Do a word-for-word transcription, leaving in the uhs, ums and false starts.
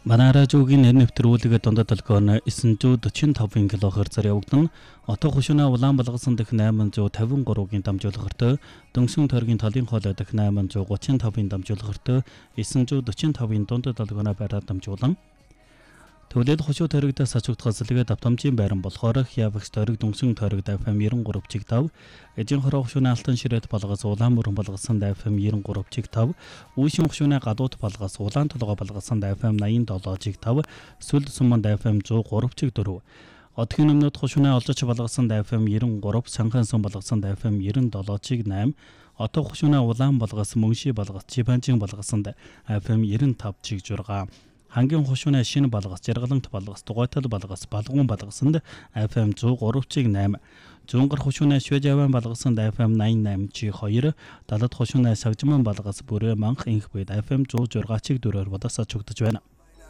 Манай радиогийн нэр нэвтрүүлэг дундад толгойн нine forty-five кГц-аар явагдан отоо хушууна улаан болгосон дэх eight fifty-three-гийн дамжуулгарт дөнгсөн тойргийн талын хоолой дэх eight thirty-five-ийн дамжуулгарт nine forty-five-ийн дундад толгойноо байраад дамжуулан Төвлөд хушуу тойрогдоос ачигдахаас илгээд автомжийн байран болохоор Хявагс тойрог дөнгсөн тойрогт эф эм ninety-three чиг five, эжин хороо хушууны алтан ширээт балгаас улаан мөрөн балгасан эф эм ninety-three чиг five, үүшин хушууны гадуут балгаас улаан толгой балгасан эф эм ninety-seven чиг five, сүлд суманд эф эм one oh three чиг four. Одгийн өмнөд хушууны олжич балгасан эф эм ninety-three, санхан сум балгасан эф эм ninety-seven чиг eight, отоо хушууны улаан балгаас мөнши балгаас чипанжин балгасан эф эм ninety-five чиг six. Хангийн хушууны шинэ балгаас жаргалант балгаас дугуйтал балгаас балгуун балгасанд эф эм one oh three чиг eight, зунгар хушууны швежаван балгасанд эф эм ninety-eight чиг two, далад хушууны сагжман балгаас бүрээ манх инх бед эф эм one oh six чиг four-оор бодос ачигдж байна.